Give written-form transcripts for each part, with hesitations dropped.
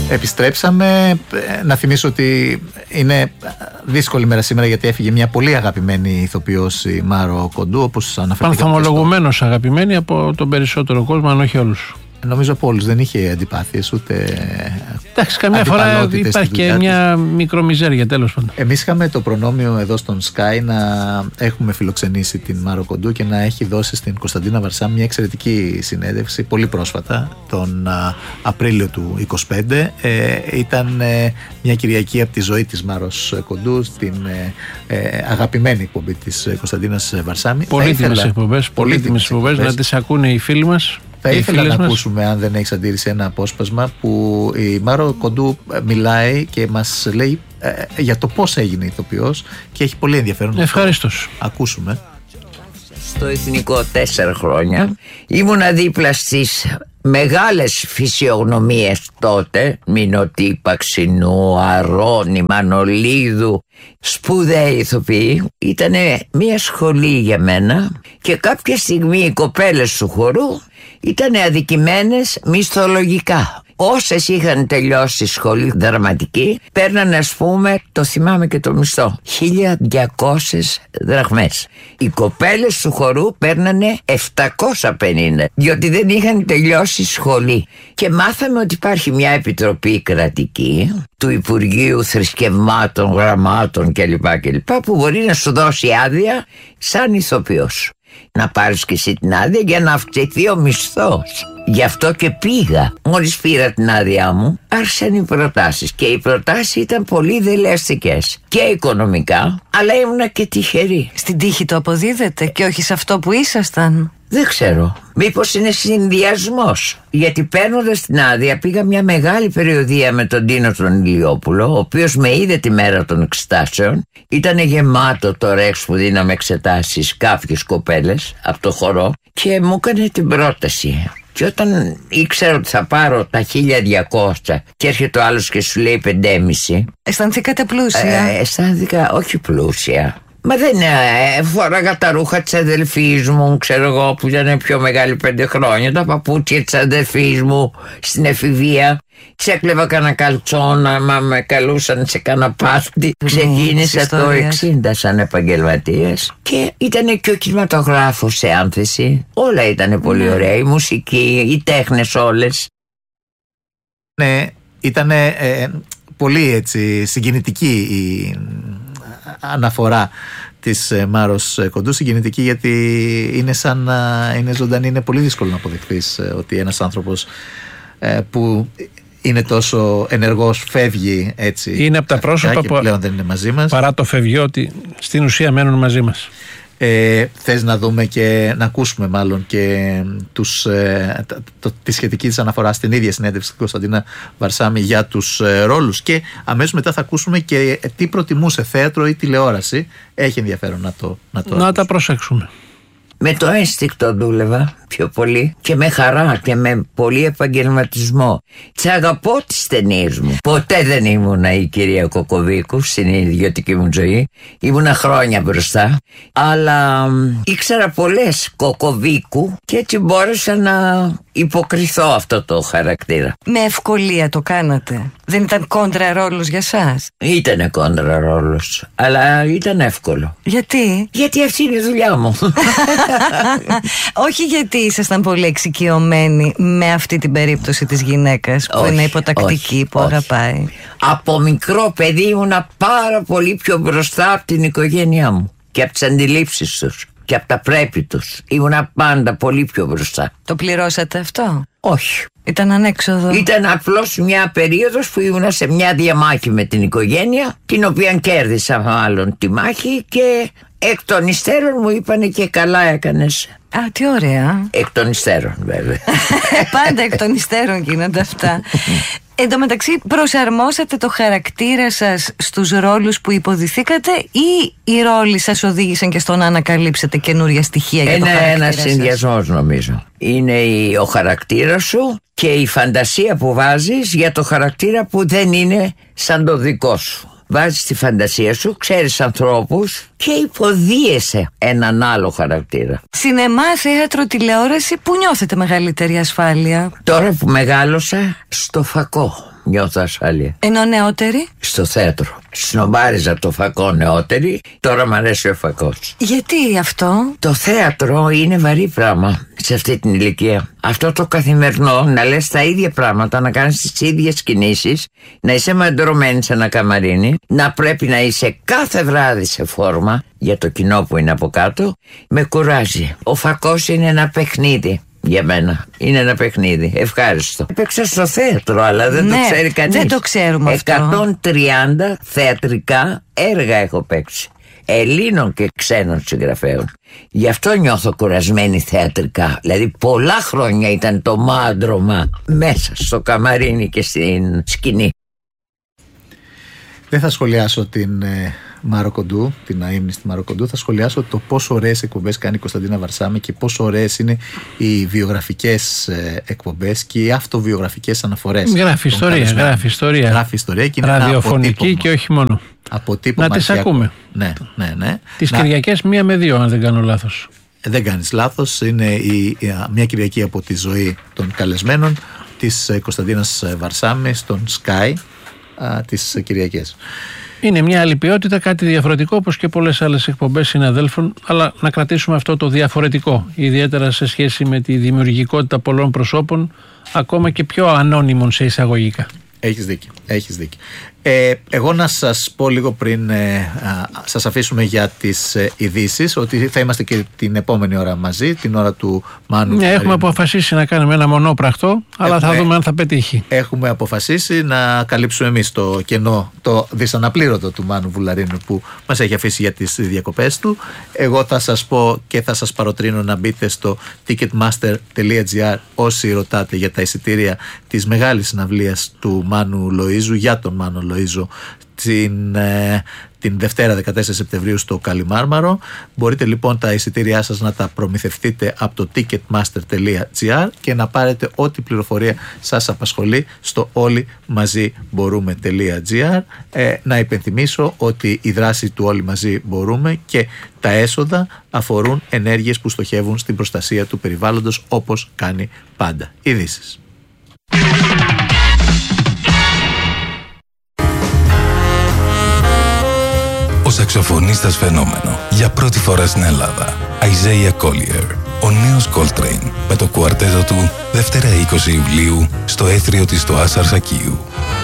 Επιστρέψαμε. Να θυμίσω ότι είναι δύσκολη μέρα σήμερα, γιατί έφυγε μια πολύ αγαπημένη ηθοποιός, η Μάρο Κοντού, όπως αναφέρθηκε. Πανθομολογουμένος αγαπημένη από τον περισσότερο κόσμο, αν όχι όλους. Νομίζω από όλους, δεν είχε αντιπάθειες ούτε. Εντάξει, καμιά φορά υπάρχει και μια μικρομιζέρια, τέλος πάντων. Εμείς είχαμε το προνόμιο εδώ στον Sky να έχουμε φιλοξενήσει την Μάρο Κοντού και να έχει δώσει στην Κωνσταντίνα Βαρσάμ μια εξαιρετική συνέντευξη πολύ πρόσφατα, τον Απρίλιο του 2025. Ήταν μια Κυριακή από τη ζωή της Μάρος Κοντού, στην αγαπημένη εκπομπή της Κωνσταντίνας Βαρσάμ. Πολύτιμες εκπομπές, να τις ακούνε οι φίλοι μας. Θα ήθελα να ακούσουμε, αν δεν έχεις αντίρρηση, ένα απόσπασμα που η Μάρο Κοντού μιλάει και μας λέει για το πώς έγινε ηθοποιός και έχει πολύ ενδιαφέρον. Ευχαρίστως. Ακούσουμε. Στο Εθνικό 4 χρόνια ήμουνα δίπλα στις μεγάλες φυσιογνωμίες τότε, Μινωτή, Παξινού, Αρώνη, Μανολίδου, σπουδαίοι ηθοποιοί. Ήτανε μια σχολή για μένα και κάποια στιγμή οι κοπέλες του χορού ήτανε αδικημένες μισθολογικά. Όσες είχαν τελειώσει σχολή δραματική παίρνανε, ας πούμε, το θυμάμαι και το μισθό, 1.200 δραχμές. Οι κοπέλες του χορού παίρνανε 750, διότι δεν είχαν τελειώσει σχολή. Και μάθαμε ότι υπάρχει μια επιτροπή κρατική του Υπουργείου Θρησκευμάτων, Γραμμάτων κλπ. Που μπορεί να σου δώσει άδεια σαν ηθοποιός. Να πάρεις και εσύ την άδεια για να αυξηθεί ο μισθός. Γι' αυτό και πήγα. Μόλις πήρα την άδειά μου, άρχισαν οι προτάσεις. Και οι προτάσεις ήταν πολύ δελεαστικές. Και οικονομικά, αλλά ήμουνα και τυχερή. Στην τύχη το αποδίδεται και όχι σε αυτό που ήσασταν. Δεν ξέρω. Μήπως είναι συνδυασμός. Γιατί παίρνοντας την άδεια πήγα μια μεγάλη περιοδεία με τον Τίνο τον Ηλιόπουλο, ο οποίος με είδε τη μέρα των εξετάσεων. Ήτανε γεμάτο το ρεξ που δίναμε εξετάσεις κάποιες κοπέλες από το χορό και μου έκανε την πρόταση. Και όταν ήξερα ότι θα πάρω τα 1.200 και έρχεται ο άλλος και σου λέει 5,5. Αισθανθήκατε πλούσια? Αισθάνθηκα όχι πλούσια. Μα δεν φόραγα τα ρούχα της αδελφής μου, ξέρω εγώ, που ήταν πιο μεγάλη 5 χρόνια, τα παπούτσια της αδελφής μου στην εφηβεία. Ξέκλεβα κανένα καλτσόνα, μα με καλούσαν σε κανένα πάρτι. Ξεκίνησα το 60 σαν επαγγελματίας και ήταν και ο κινηματογράφος σε άνθεση. Όλα ήταν πολύ ωραία, η μουσική, οι τέχνες όλες. Ναι, ήταν πολύ έτσι συγκινητική η αναφορά της Μάρος Κοντού, συγκινητική γιατί είναι σαν να είναι ζωντανή. Είναι πολύ δύσκολο να αποδεχθείς ότι ένας άνθρωπος που είναι τόσο ενεργός φεύγει έτσι. Είναι από τα πρόσωπα που πλέον δεν είναι μαζί μας. Παρά το φευγείο, ότι στην ουσία μένουν μαζί μας. Θες να δούμε και να ακούσουμε μάλλον και τη σχετική της αναφορά στην ίδια συνέντευξη της Κωνσταντίνα Βαρσάμι για τους ρόλους, και αμέσως μετά θα ακούσουμε και τι προτιμούσε, θέατρο ή τηλεόραση. Έχει ενδιαφέρον να τα προσέξουμε. Με το ένστικτο δούλευα πιο πολύ και με χαρά και με πολύ επαγγελματισμό. Τις αγαπώ τις ταινίες μου. Ποτέ δεν ήμουνα η κυρία Κοκοβίκου στην ιδιωτική μου ζωή. Ήμουνα χρόνια μπροστά. Αλλά ήξερα πολλές Κοκοβίκου και έτσι μπόρεσα να υποκριθώ αυτό το χαρακτήρα. Με ευκολία το κάνατε? Δεν ήταν κόντρα ρόλος για σας? Ήτανε κόντρα ρόλος, αλλά ήταν εύκολο. Γιατί? Γιατί αυτή είναι η δουλειά μου. Όχι γιατί ήσασταν πολύ εξοικειωμένοι με αυτή την περίπτωση της γυναίκας που είναι υποτακτική, που αγαπάει. Από μικρό παιδί ήμουνα πάρα πολύ πιο μπροστά από την οικογένειά μου και από τις αντιλήψεις τους και από τα πρέπει τους. Ήμουνα πάντα πολύ πιο μπροστά. Το πληρώσατε αυτό? Όχι. Ήταν ανέξοδο? Ήταν απλώς μια περίοδος που ήμουνα σε μια διαμάχη με την οικογένεια, την οποία κέρδισα μάλλον τη μάχη, και εκ των υστέρων μου είπανε και καλά έκανες. Α, τι ωραία. Εκ των υστέρων βέβαια. Πάντα εκ των υστέρων γίνονται αυτά. Εν τω μεταξύ, προσαρμόσατε το χαρακτήρα σας στους ρόλους που υποδηθήκατε, ή οι ρόλοι σας οδήγησαν και στο να ανακαλύψετε καινούρια στοιχεία για το χαρακτήρα σας? Είναι ένας συνδυασμός, νομίζω. Είναι ο χαρακτήρας σου και η φαντασία που βάζεις για το χαρακτήρα που δεν είναι σαν το δικό σου. Βάζεις τη φαντασία σου, ξέρεις ανθρώπους και υποδίεσαι έναν άλλο χαρακτήρα. Σινεμά, θέατρο, τηλεόραση, πού νιώθετε μεγαλύτερη ασφάλεια? Τώρα που μεγάλωσα, στο φακό. νιώθω ασφάλεια. Ενώ νεότεροι? Στο θέατρο. Σνομπάριζα το φακό νεότερη, τώρα μ' αρέσει ο φακός. Γιατί αυτό? Το θέατρο είναι βαρύ πράγμα σε αυτή την ηλικία. Αυτό το καθημερινό, να λες τα ίδια πράγματα, να κάνεις τις ίδιες κινήσεις, να είσαι μαντρωμένη σε ένα καμαρίνι, να πρέπει να είσαι κάθε βράδυ σε φόρμα για το κοινό που είναι από κάτω, με κουράζει. Ο φακός είναι ένα παιχνίδι. Για μένα είναι ένα παιχνίδι. Ευχάριστο. Έπαιξα στο θέατρο, αλλά δεν το ξέρει κανείς. Δεν το ξέρουμε αυτό. 130 θεατρικά έργα έχω παίξει, Ελλήνων και ξένων συγγραφέων. Γι' αυτό νιώθω κουρασμένη θεατρικά. Δηλαδή πολλά χρόνια ήταν το μάντρωμα μέσα στο καμαρίνι και στην σκηνή. Δεν θα σχολιάσω την Μάρο Κοντού, την αείμνηστη Μάρο Κοντού. Θα σχολιάσω το πόσο ωραίες εκπομπές κάνει η Κωνσταντίνα Βαρσάμι και πόσο ωραίες είναι οι βιογραφικές εκπομπές και οι αυτοβιογραφικές αναφορές. Γράφει ιστορία. Γράφει ιστορία και είναι ραδιοφωνική και όχι μόνο. Να τις ακούμε. Ναι. Τις Κυριακές 1 με 2, αν δεν κάνω λάθος. Δεν κάνεις λάθος. Είναι μια Κυριακή από τη ζωή των καλεσμένων της Κωνσταντίνας Βαρσάμι στον Sky τις Κυριακές. Είναι μια άλλη ποιότητα, κάτι διαφορετικό, όπως και πολλές άλλες εκπομπές συναδέλφων, αλλά να κρατήσουμε αυτό το διαφορετικό, ιδιαίτερα σε σχέση με τη δημιουργικότητα πολλών προσώπων, ακόμα και πιο ανώνυμων σε εισαγωγικά. Έχεις δίκιο. Εγώ να σας πω λίγο πριν σας αφήσουμε για τις ειδήσεις, ότι θα είμαστε και την επόμενη ώρα μαζί, την ώρα του Μάνου. Ναι, έχουμε αποφασίσει να κάνουμε ένα μονόπρακτο, αλλά θα δούμε αν θα πετύχει. Έχουμε αποφασίσει να καλύψουμε εμείς το κενό, το δυσαναπλήρωτο του Μάνου Βουλαρίνου που μας έχει αφήσει για τις διακοπές του. Εγώ θα σας πω και θα σας παροτρύνω να μπείτε στο ticketmaster.gr όσοι ρωτάτε για τα εισιτήρια της μεγάλης συναυλίας του Μάνου Λοΐζου, για τον Μάνο Λοΐζο, την Δευτέρα 14 Σεπτεμβρίου στο Καλιμάρμαρο. Μπορείτε λοιπόν τα εισιτήριά σας να τα προμηθευτείτε από το ticketmaster.gr και να πάρετε ό,τι πληροφορία σας απασχολεί στο όλοιμαζιμπορούμε.gr. Να υπενθυμίσω ότι η δράση του Όλοι Μαζί Μπορούμε και τα έσοδα αφορούν ενέργειες που στοχεύουν στην προστασία του περιβάλλοντος, όπως κάνει πάντα. Ειδήσεις. Ο σαξοφωνίστας φαινόμενο για πρώτη φορά στην Ελλάδα, Isaiah Collier, ο νέος Coltrane, με το κουαρτέτο του Δευτέρα 20 Ιουλίου στο έθριο της στο Άσαρ Σακίου.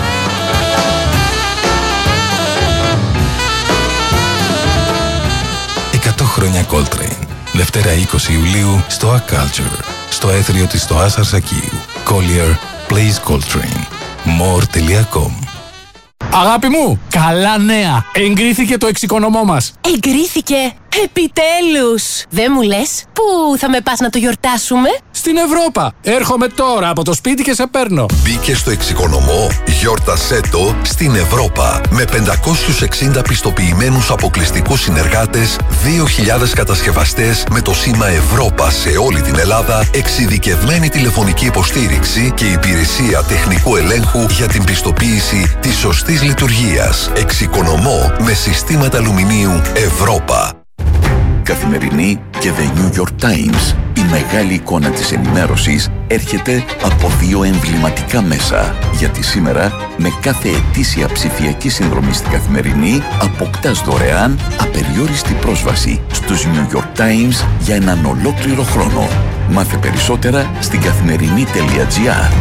100 χρόνια Coltrane, Δευτέρα 20 Ιουλίου στο A Culture, στο έθριο της στο Άσαρ Σακίου. Collier plays Coltrane. More.com. Αγάπη μου, καλά νέα! Εγκρίθηκε το εξοικονομώ μας. Εγκρίθηκε! Επιτέλους! Δεν μου λες, πού θα με πας να το γιορτάσουμε? Στην Ευρώπα! Έρχομαι τώρα από το σπίτι και σε παίρνω. Μπήκε στο εξοικονομώ, γιόρτασέ το στην Ευρώπα. Με 560 πιστοποιημένους αποκλειστικούς συνεργάτες, 2.000 κατασκευαστές με το σήμα Ευρώπα σε όλη την Ελλάδα, εξειδικευμένη τηλεφωνική υποστήριξη και υπηρεσία τεχνικού ελέγχου για την πιστοποίηση της σωστής λειτουργίας. Εξοικονομώ με συστήματα αλουμινίου Ευρώπα. Καθημερινή και The New York Times. Η μεγάλη εικόνα της ενημέρωσης έρχεται από δύο εμβληματικά μέσα. Γιατί σήμερα, με κάθε ετήσια ψηφιακή συνδρομή στην Καθημερινή, αποκτάς δωρεάν απεριόριστη πρόσβαση στους New York Times για έναν ολόκληρο χρόνο. Μάθε περισσότερα στην καθημερινή.gr.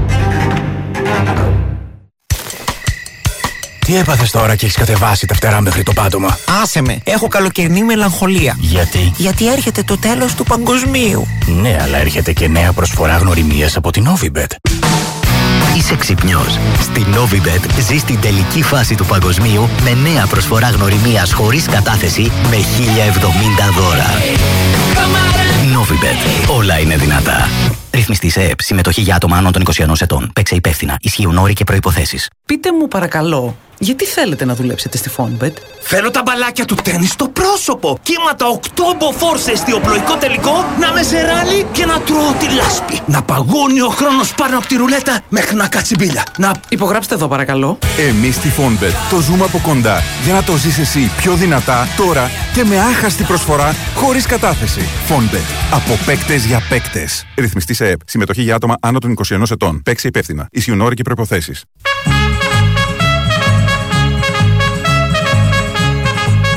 Τι έπαθες τώρα και έχεις κατεβάσει τα φτερά μέχρι το πάτωμα? Άσε με, έχω καλοκαιρινή μελαγχολία. Γιατί? Γιατί έρχεται το τέλος του παγκοσμίου. Ναι, αλλά έρχεται και νέα προσφορά γνωριμίας από την Novibet. Είσαι ξυπνιός. Στη Novibet ζεις την τελική φάση του παγκοσμίου με νέα προσφορά γνωριμίας χωρίς κατάθεση με 1070 δώρα. Novibet. Όλα είναι δυνατά. Ρυθμιστή σε ΕΕΠ. Συμμετοχή για άτομα άνω των 21 ετών. Παίξε υπεύθυνα. Ισχύουν όροι και προϋποθέσεις. Πείτε μου παρακαλώ, γιατί θέλετε να δουλέψετε στη Fonbet? Θέλω τα μπαλάκια του τέννις στο πρόσωπο. Κύματα 8 μποφόρ σε εστιοπλοϊκό τελικό, να με σε ράλι και να τρώω τη λάσπη. Να παγώνει ο χρόνος πάνω από τη ρουλέτα μέχρι να κάτσει μπίλια. Να υπογράψτε εδώ παρακαλώ. Εμείς στη Fonbet το ζούμε από κοντά για να το ζεις εσύ πιο δυνατά τώρα και με άχαστη προσφορά χωρίς κατάθεση. Fonbet. Από παίκτες για παίκτες. Ρυθμιστή σε ΕΕΠ. Συμμετοχή για άτομα άνω των 21 ετών. Παίξε υπεύθυνα. Ισχύουν όροι και προϋποθέσεις.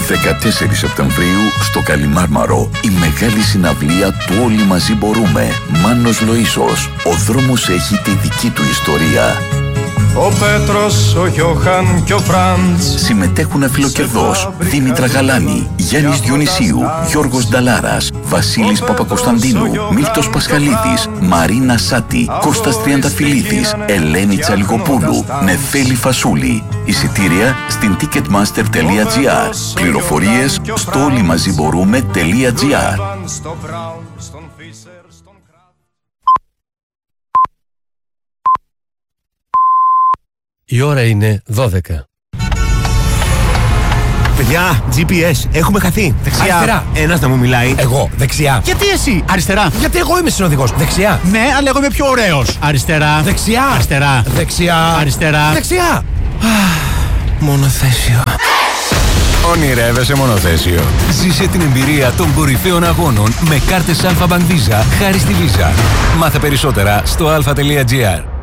14 Σεπτεμβρίου στο Καλιμάρμαρο, η μεγάλη συναυλία του Όλοι Μαζί Μπορούμε. Μάνος Λοΐσος. Ο δρόμος έχει τη δική του ιστορία. Ο Πέτρος, ο Γιώχαν και ο Φραντς. Συμμετέχουν αφιλοκερδός Δήμητρα Γαλάνη, Γιάννης Διονυσίου, Γιώργος Νταλάρας, Βασίλης Παπακοσταντίνου, Μίλτος Πασχαλίδης, Μαρίνα Σάτη, Κώστας Τριανταφυλλίδης, Ελένη Τσαλιγοπούλου, Νεφέλη Φασούλη. Εισιτήρια στην ticketmaster.gr. Πληροφορίες στο όλοιμαζιμπορούμε.gr. Η ώρα είναι 12. Παιδιά, GPS, έχουμε χαθεί. Δεξιά. Αριστερά. Ένας να μου μιλάει. Εγώ, δεξιά. Γιατί εσύ, αριστερά. Γιατί εγώ είμαι συνοδηγός. Δεξιά. Ναι, αλλά εγώ είμαι πιο ωραίος. Αριστερά. Δεξιά. Αριστερά. Δεξιά. Αριστερά. Δεξιά. Μονοθέσιο. Ονειρεύεσαι μονοθέσιο. Ζήσε την εμπειρία των κορυφαίων αγώνων με κάρτες Alpha Bank Visa χάρη στη Visa. Μάθε περισσότερα στο alpha.gr.